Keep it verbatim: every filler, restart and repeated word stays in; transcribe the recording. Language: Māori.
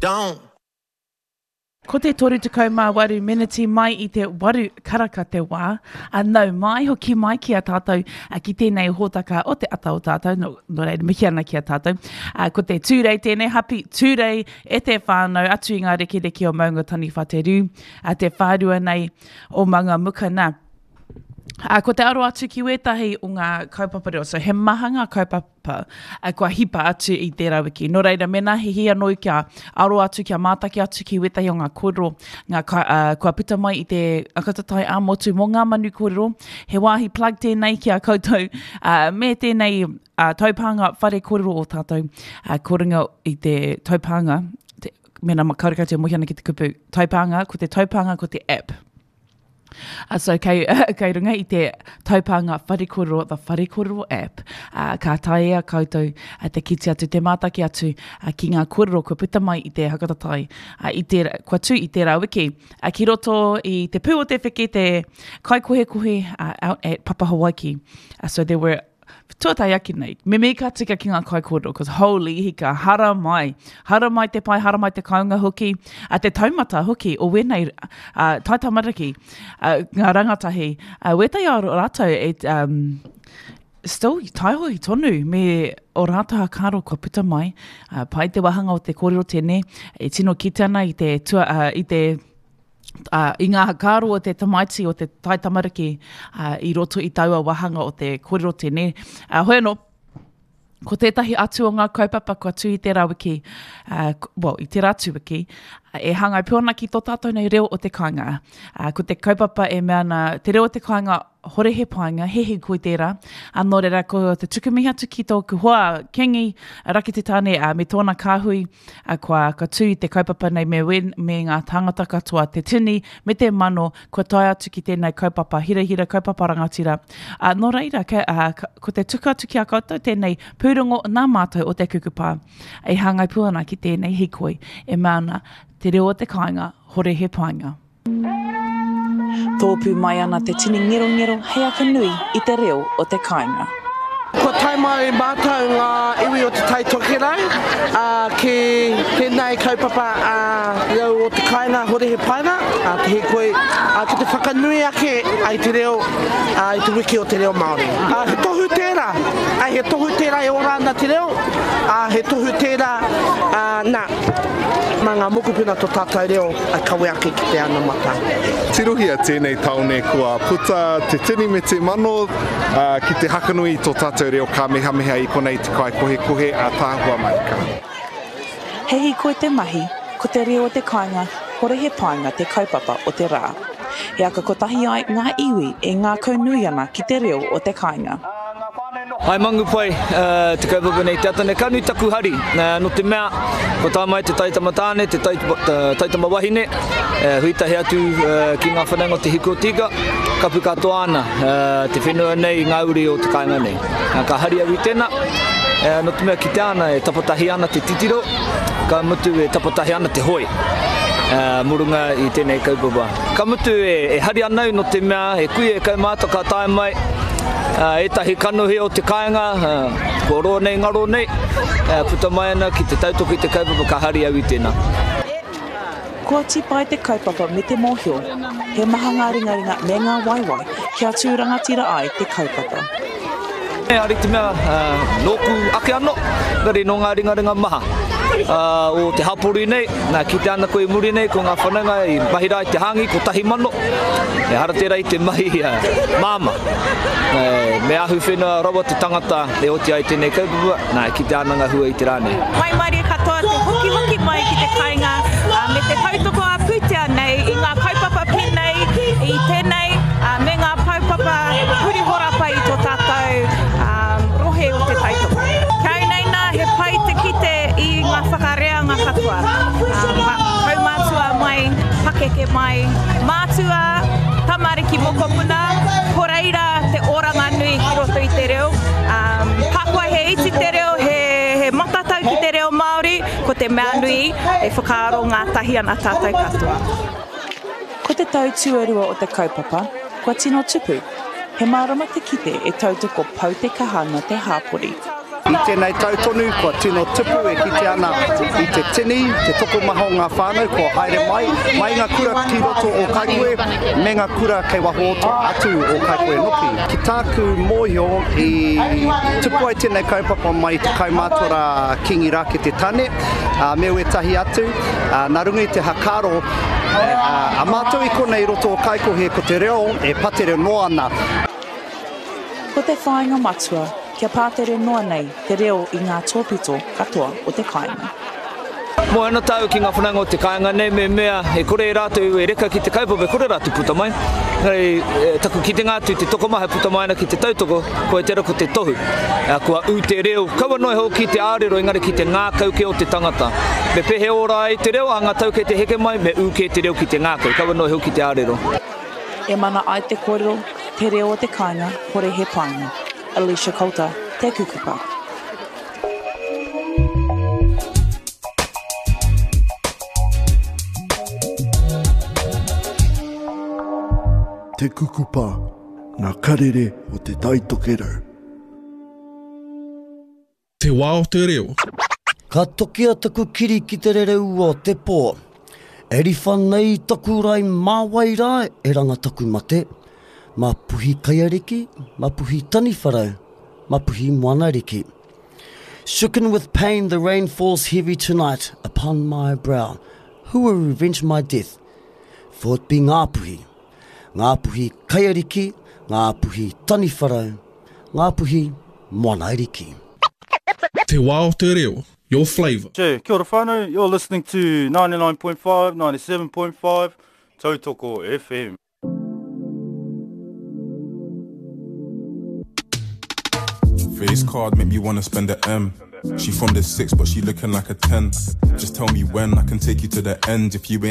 don't. Ko te toru tukau mā waru miniti mai i te waru karaka te wā, a nau mai hoki mai ki a tātou a ki tēnei hōtaka o te ata o tātou, no, no reira mihi ana ki a tātou. A, ko te tūrei tēnei hapi, tūrei e te whānau atu i ngā reki reki o maunga tani whateru, a te whārua nei o manga mukana. A, ko te aro atu ki wetahi o ngā kaupapa reo, so he maha ngā kaupapa a kua hipa atu i te rawiki. No reira, mena he hi anō kia aro atu, kia mātaki atu ki wetahi o ngā kōrero, ngā ka, uh, kua pita mai i te akatatai ā-motu mō ngā manu kōrero, he wāhi plug tēnei ki a koutou, uh, me tēnei uh, taupanga whare kōrero o tātou, uh, kōringa i te taupanga, te, mena kaurika te mohi ana ki te kupu, taupanga, ko te taupanga, ko te app. Uh, so kei, uh, kei runga i te taupanga wharekorero, the wharekorero app, uh, ka taea koutou uh, te kiti atu, te mātaki atu uh, ki ngā kōrero ko puta mai i te hakatatai, uh, i te, kua tū i te rawiki. Uh, ki roto i te pū o te whiki, te kai kohe kohe uh, out at Papa Hawaii. Uh, so there were tuatai aki nei. Me me ka tika ki ngā kai kōrero, because holy hika, hara mai. Hara mai te pai, hara mai te kaunga hoki, a te taumata hoki, o wenei uh, taitamariki, uh, ngā rangatahi. Uh, wetai a rātou, e, um, still taiho i tonu, me o rātou ha kāro kua puta mai, uh, pai te wahanga o te kōrero tēnei, e tino ki tana i te, tua, uh, i te Uh, i ngā hakaaro o te tamaiti o te taitamariki uh, i roto i taua wahanga o te kōrero tēnei. Uh, hoi anō, ko tētahi atu o ngā kaupapa kua tū i te rawiki, uh, well, i te rātu wiki, uh, e hangai piona ki tō tātou nei reo o te kāinga. Uh, ko te kaupapa e mea na te reo o te kāinga hore he painga, hehe koe tērā. Anō reira, ko te tukumi atu ki tō kuhoa kengi, raki te tāne, uh, me tōna kāhui, uh, kua ka tū i te kaupapa nei me, wen, me ngā tangata katoa, te tini, me te mano, kua tai atu ki tēnei kaupapa, hira hira kaupapa rangatira. Uh, nō reira, ka, uh, ko te tuka atu ki a koutou, tēnei pūrongo nā mātou o te kukupā, e hangai puana ki tēnei hikoi, e maana te reo o te kāinga, hore he painga. Tōpū mai ana te tini ngero ngero hea ka nui i te reo o te kāinga. Ko tai mai mātou ngā iwi o te taitokerau, uh, ki tēnei kaupapa uh, reo o te kāinga hore he paina, uh, te he koe, uh, ki te whakanui ake ai te reo, uh, i te wiki o te reo Māori. Uh, he tohu tērā, uh, he tohu tērā e orana te reo, uh, he tohu tērā, uh, nā, mā ngā mokupuna tō tātou reo a kawe ake ki te ana mata. Tirohia tēnei taone kua puta te tini me te mano uh, ki te hakanui tō tātou reo ka mehameha i konei te kai kohe kohe a tāhua maika. Hehi koe te mahi, ko te reo o te kāinga, hore he painga te kaupapa o te rā. He aka ko tahi ai ngā iwi e ngā kaunui ana ki te reo o te kāinga. Ai mangu pai, uh, te kaupapa nei te atane kanui taku hari, uh, no te mea, ko tā mai te taitama tāne, te taitama wahine, uh, huitahi atu uh, ki ngā whananga te hiko tika, kapu katoa ana, uh, te whenua nei, ngā uri o te kāinga nei. Uh, ka hari awi tēnā, uh, no te mea ki te ana e tapatahi ana te titiro, ka mutu e tapatahi ana te hoi. Uh, murunga i tēnei kaupapa. Ka mutu e, e hari anau no te mea, e kui e kaumāta ka tae mai, uh, e tahi kanuhi o te kāinga, uh, ko roa nei, ngaro nei, uh, puta mai ana ki te tautoko i te kaupapa ka hari au i tēnā. Kua tipai te kaupapa me te mōhio, he maha ngā ringaringa me ngā waiwai, kia tū rangatira ai te kaupapa. E ari te mea, uh, nōku ake ano, gari no ngā ringaringa maha. Uh, o te hapori nei, nā ki te ana koe muri nei, ko ngā whananga i mahira i te hangi, ko tahi mano, e hara tērā i te mahi uh, māma. Uh, me ahu whenua rawa te tangata e oti ai tēnei kaupapa, nā ki te ananga hua i te rāne. Mai mari katoa te hoki hoki mai ki te kāinga, uh, me te tautoko a pūtea nei, i ngā kaupapa pēnei, i tēnei, uh, me ngā paupapa huri horapa i tō tātou um, rohe o te tautoko. Kau nei nā he pai te kite i ngā whakareanga katoa. Um, Hau mātua mai, pakeke mai, mātua, tamariki mokopuna, horeira te oranga nui ki roto i te reo. Um, Pakua he iti te reo, he, he matatau ki te reo Māori, ko te mea nui e whakaaro ngā tahi ana tātou katoa. Ko te tau tuarua o te kaupapa, kua tino tupu, he marama te kite e tautoko pau te kahanga te hāpori. I tēnei tautonu, kua tino tipu e kite ana i te tini, te toko maho ngā whānau, kua haere mai, mai ngā kura ki roto o Kaikoe, me ngā kura kei waho oto atu o Kaikoe Nuki. Ki tāku mōhio i tipu ai tēnei kaupapa mai te kaumātora Kingi Rāke te tane, uh, me ue tahi atu, uh, nā runga i te hakaro, uh, a mātou i konei roto o Kaikohe ko te reo, e patere noa ana. Ko te whāinga matua, kia pātere noa nei te reo i ngā tōpito katoa o te kāinga. Mo ana tau ki ngā whananga o te kāinga nei me mea e kore e rātou e reka ki te kaupapa, kore rātou puta mai. Ngai, e, taku ki te ngātu te toko maha puta mai na ki te tautoko, ko e tera ko te tohu. E, kua u te reo, kaua noi ho ki te ārero engari ki te ngākauke o te tangata. Me pehe ora ai te reo, a ngā tau ke te heke mai, me u ke te reo ki te ngākau, kaua noi ho ki te ārero. E mana ai te kōrero, te reo o te kāinga, kore he painga. Alicia Kouta, te kukupa. Te kukupa, ngā karere o te taitokero. Te wā o te reo. Ka tokia taku kiri ki te rereu o te pō. Eri whanei taku rai māwai rā e ranga taku mate. Ma puhi kaiariki, ma puhi tani wharau, ma puhi moana riki. Shooken with pain, the rain falls heavy tonight upon my brow. Who will revenge my death? For it be ngā puhi. Ngā puhi kaiariki, ngā puhi tani wharau, ngā puhi moana riki. Te wā o te reo, your flavour. Che, kia ora whānau, you're listening to ninety-nine point five, ninety-seven point five, Tautoko F M. Face card make me wanna spend a M. She from the six, but she looking like a ten. Just tell me when I can take you to the end. If you ain't